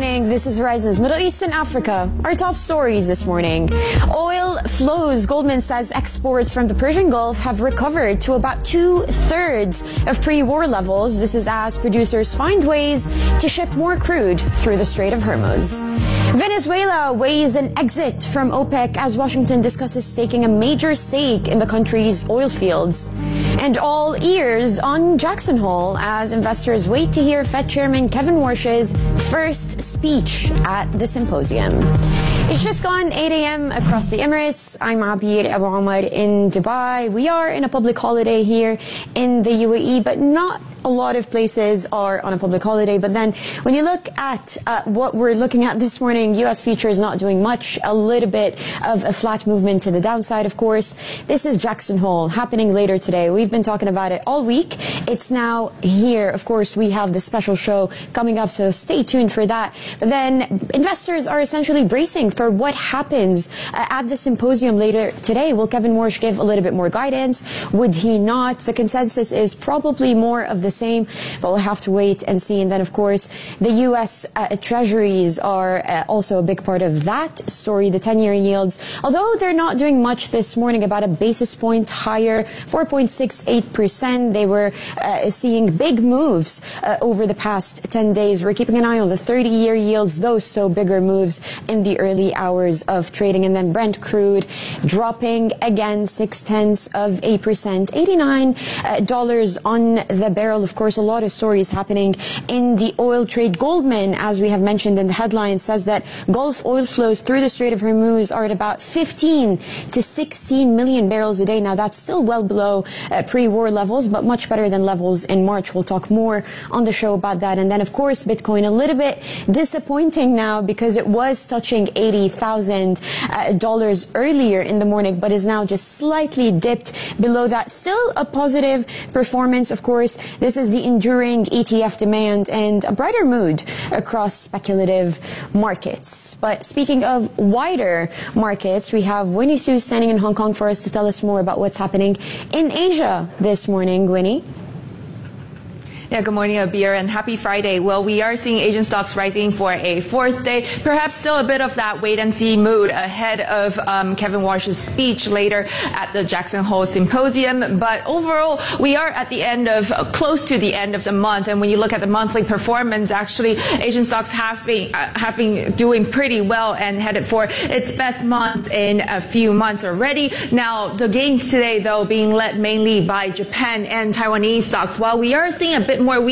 morning. This is Horizons Middle East and Africa. Our top stories this morning. Oil flows. Goldman says exports from the Persian Gulf have recovered to about 2/3 of pre-war levels. This is as producers find ways to ship more crude through the Strait of Hormuz. Venezuela weighs an exit from OPEC as Washington discusses taking a major stake in the country's oil fields. And all ears on Jackson Hole as investors wait to hear Fed Chairman Kevin Warsh's first speech at the symposium. It's just gone 8 a.m. across the Emirates. I'm Abir Abu Omar in Dubai. We are in a public holiday here in the UAE, but not a lot of places are on a public holiday. But then when you look at what we're looking at this morning, U.S. futures not doing much, a little bit of a flat movement to the downside, of course. This is Jackson Hole happening later today. We've been talking about it all week. It's now here. Of course, we have the special show coming up, so stay tuned for that. But then investors are essentially bracing for what happens at the symposium later today. Will Kevin Warsh give a little bit more guidance? Would he not? The consensus is probably more of the same, but we'll have to wait and see. And then, of course, the U.S. Treasuries are also a big part of that story. The 10-year yields, although they're not doing much this morning, about a basis point higher, 4.68%. They were seeing big moves over the past 10 days. We're keeping an eye on the 30-year yields, those so bigger moves in the early hours of trading. And then Brent crude dropping again 0.6%, $89 on the barrel. Of course, a lot of stories happening in the oil trade. Goldman, as we have mentioned in the headline, says that Gulf oil flows through the Strait of Hormuz are at about 15 to 16 million barrels a day. Now, that's still well below pre-war levels, but much better than levels in March. We'll talk more on the show about that. And then, of course, Bitcoin, a little bit disappointing now because it was touching $80,000 earlier in the morning, but is now just slightly dipped below that. Still a positive performance, of course. This is the enduring ETF demand and a brighter mood across speculative markets. But speaking of wider markets, we have Winnie Su standing in Hong Kong for us to tell us more about what's happening in Asia this morning. Winnie? Yeah, good morning, Abir, and happy Friday. Well, we are seeing Asian stocks rising for a fourth day. Perhaps still a bit of that wait-and-see mood ahead of Kevin Warsh's speech later at the Jackson Hole Symposium. But overall, we are at the end of, close to the end of the month. And when you look at the monthly performance, actually, Asian stocks have been doing pretty well and headed for its best month in a few months already. Now, the gains today, though, being led mainly by Japan and Taiwanese stocks. While we are seeing a bit more